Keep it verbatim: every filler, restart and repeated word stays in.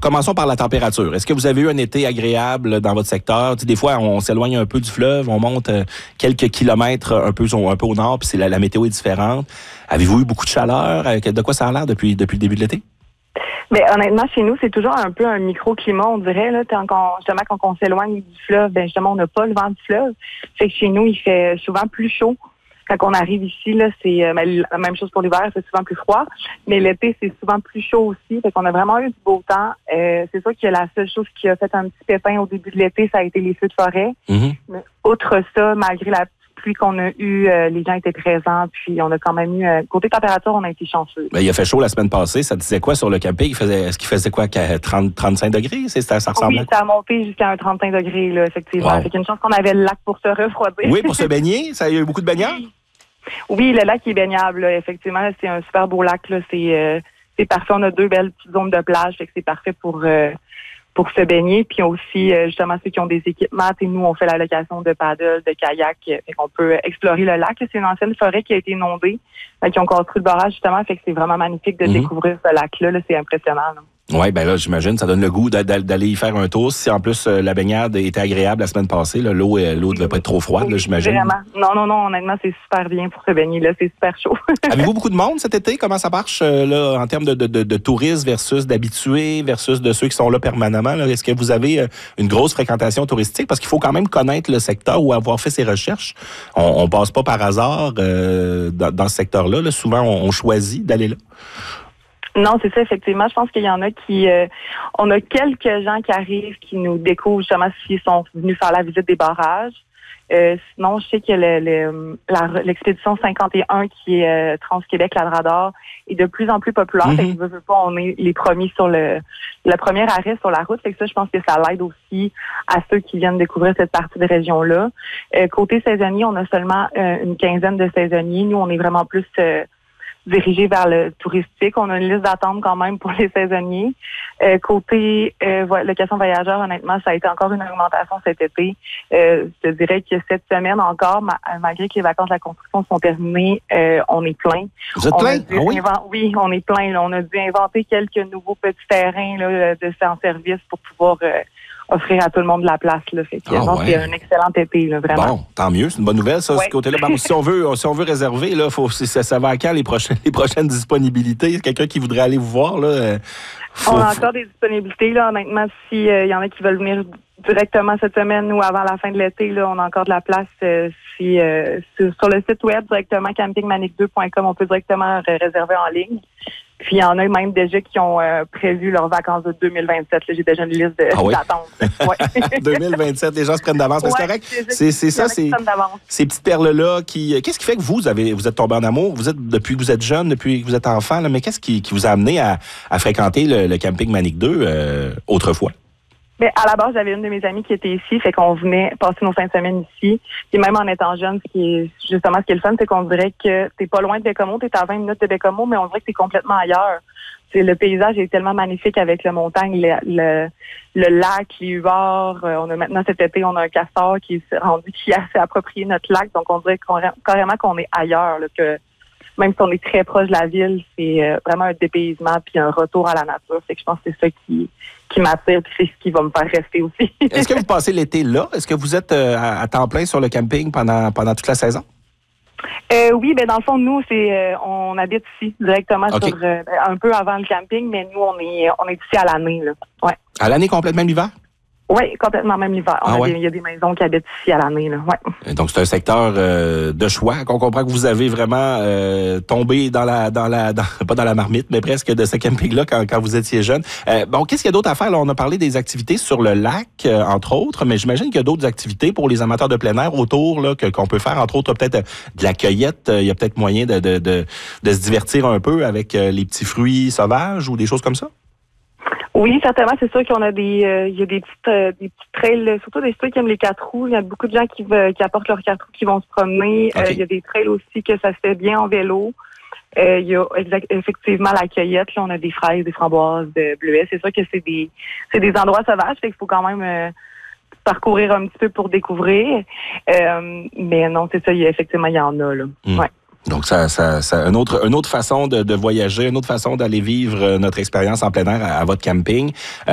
commençons par la température. Est-ce que vous avez eu un été agréable dans votre secteur? Tu sais, des fois, on s'éloigne un peu du fleuve, on monte euh, quelques kilomètres un peu, un peu au nord, puis c'est la, la météo est différente. Avez-vous eu beaucoup de chaleur? De quoi ça a l'air depuis, depuis le début de l'été? Mais honnêtement, chez nous, c'est toujours un peu un microclimat, on dirait. Là, quand on, justement, quand on s'éloigne du fleuve, ben justement, on n'a pas le vent du fleuve. Fait que chez nous, il fait souvent plus chaud. Quand on arrive ici, là, c'est euh, la même chose pour l'hiver, c'est souvent plus froid. Mais l'été, c'est souvent plus chaud aussi. Fait qu'on a vraiment eu du beau temps. Euh, c'est sûr que la seule chose qui a fait un petit pépin au début de l'été, ça a été les feux de forêt. Mm-hmm. Mais outre ça, malgré la pluie qu'on a eue, euh, les gens étaient présents. Puis on a quand même eu... Euh, côté température, on a été chanceux. Ben, il a fait chaud la semaine passée. Ça disait quoi sur le camping? Il faisait, est-ce qu'il faisait quoi? trente, trente-cinq degrés? C'est, ça, ça ressemble Oui, ça a monté jusqu'à un trente-cinq degrés, là, effectivement. Wow. Fait qu'une chance qu'on avait le lac pour se refroidir. Oui, pour se baigner. Ça, il y a eu beaucoup de baigneurs? Oui. Oui, le lac est baignable, là, effectivement. Là, c'est un super beau lac. Là, c'est, euh, c'est parfait. On a deux belles petites zones de plage, fait que c'est parfait pour euh, pour se baigner. Puis aussi, euh, justement, ceux qui ont des équipements, et nous, on fait la location de paddle, de kayak, fait qu'on peut explorer le lac. C'est une ancienne forêt qui a été inondée, fait qu'ils ont construit le barrage, justement, fait que c'est vraiment magnifique de mm-hmm. découvrir ce lac-là. Là, c'est impressionnant. Là. Oui, ben là, j'imagine, ça donne le goût d'aller y faire un tour. Si en plus euh, la baignade était agréable la semaine passée, là, l'eau ne l'eau devait pas être trop froide, là, j'imagine. Vraiment. Non, non, non, honnêtement, c'est super bien pour se baigner, là, c'est super chaud. Avez-vous beaucoup de monde cet été? Comment ça marche euh, là, en termes de, de, de, de touristes versus d'habitués versus de ceux qui sont là permanemment? Là? Est-ce que vous avez euh, une grosse fréquentation touristique? Parce qu'il faut quand même connaître le secteur ou avoir fait ses recherches. On ne passe pas par hasard euh, dans, dans ce secteur-là. Là. Souvent, on, on choisit d'aller là. Non, c'est ça, effectivement. Je pense qu'il y en a qui... Euh, on a quelques gens qui arrivent, qui nous découvrent justement s'ils sont venus faire la visite des barrages. Euh, sinon, je sais que le, le, la, l'expédition cinquante et un qui est euh, Trans-Québec-Labrador est de plus en plus populaire. Mm-hmm. Fait que, veut, veut pas, on est les premiers sur le, le premier arrêt sur la route. Fait que ça, je pense que ça l'aide aussi à ceux qui viennent découvrir cette partie de région-là. Euh, côté saisonnier, on a seulement euh, une quinzaine de saisonniers. Nous, on est vraiment plus... Euh, dirigé vers le touristique. On a une liste d'attente quand même pour les saisonniers. Euh, côté euh, location voyageur, honnêtement, ça a été encore une augmentation cet été. Euh, je te dirais que cette semaine encore, ma, malgré que les vacances de la construction sont terminées, euh, on est plein. Vous êtes plein? Ah oui? Invent- oui, on est plein. Là. On a dû inventer quelques nouveaux petits terrains là, de en service pour pouvoir euh, offrir à tout le monde de la place. Là. Fait que, ah, non, ouais. C'est un excellent été, là, vraiment. Bon, tant mieux. C'est une bonne nouvelle, ça, ouais. ce côté-là. Ben, si on veut, si on veut réserver, là, faut, ça, ça va à quand les prochaines, les prochaines disponibilités? Quelqu'un qui voudrait aller vous voir, là? Faut, on a encore des disponibilités, là. Honnêtement, s'il euh, y en a qui veulent venir directement cette semaine ou avant la fin de l'été, là, on a encore de la place. Euh, si, euh, sur, sur le site web, directement, camping manic deux point com, on peut directement réserver en ligne. Puis il y en a même déjà qui ont euh, prévu leurs vacances de deux mille vingt-sept. Là, j'ai déjà une liste de, ah oui? d'attente. Ouais. deux mille vingt-sept, les gens se prennent d'avance. Mais ouais, c'est correct. C'est, c'est ça, c'est ces petites perles-là qui. Qu'est-ce qui fait que vous avez, vous êtes tombé en amour? Vous êtes depuis que vous êtes jeune, depuis que vous êtes enfant, là, mais qu'est-ce qui, qui vous a amené à, à fréquenter le, le camping Manic deux euh, autrefois? Mais à la base, j'avais une de mes amies qui était ici, fait qu'on venait passer nos fins de semaine ici. Puis même en étant jeune, ce qui est justement ce qui est le fun, c'est qu'on dirait que t'es pas loin de Bécomo, t'es à vingt minutes de Bécomo, mais on dirait que t'es complètement ailleurs. C'est, le paysage est tellement magnifique avec la montagne, le, le, le lac, les huards. On a maintenant cet été, on a un castor qui est rendu, qui a assez approprié notre lac, donc on dirait qu'on, carrément qu'on est ailleurs, là, que même si on est très proche de la ville, c'est vraiment un dépaysement puis un retour à la nature. C'est que je pense que c'est ça qui, qui m'attire puis c'est ce qui va me faire rester aussi. Est-ce que vous passez l'été là? Est-ce que vous êtes euh, à temps plein sur le camping pendant, pendant toute la saison? Euh, oui, ben dans le fond, nous, c'est euh, on habite ici, directement okay. sur euh, un peu avant le camping, mais nous, on est on est ici à l'année. Là. Ouais. À l'année complète, même l'hiver? Oui, complètement, même l'hiver. Il ah ouais. y a des maisons qui habitent ici à l'année. Là. Ouais. Donc, c'est un secteur euh, de choix qu'on comprend que vous avez vraiment euh, tombé dans la, dans la dans, pas dans la marmite, mais presque de ce camping-là quand, quand vous étiez jeune. Euh, bon, qu'est-ce qu'il y a d'autre à faire? Là, on a parlé des activités sur le lac, euh, entre autres, mais j'imagine qu'il y a d'autres activités pour les amateurs de plein air autour là, que, qu'on peut faire. Entre autres, peut-être de la cueillette. Il y a peut-être moyen de, de, de, de se divertir un peu avec euh, les petits fruits sauvages ou des choses comme ça? Oui, certainement, c'est sûr qu'on a des, euh, il y a des petites, euh, des petits trails, surtout des ceux qui aiment les quatre roues. Il y a beaucoup de gens qui, veulent, qui apportent leurs quatre roues, qui vont se promener. Okay. Euh, il y a des trails aussi que ça se fait bien en vélo. Euh, il y a exact, effectivement la cueillette. Là, on a des fraises, des framboises, des bleuets. C'est sûr que c'est des, c'est des endroits sauvages, fait qu'il faut quand même euh, parcourir un petit peu pour découvrir. Euh, mais non, c'est ça. Il y a, effectivement, il y en a là. Mm. Ouais. Donc, ça, ça, ça, une autre, une autre façon de, de voyager, une autre façon d'aller vivre notre expérience en plein air à, à votre camping. Euh,